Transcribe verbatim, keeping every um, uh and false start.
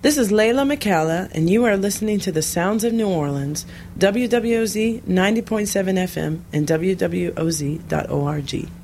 This is Layla McCalla, and you are listening to The Sounds of New Orleans, W W O Z ninety point seven F M and W W O Z dot org.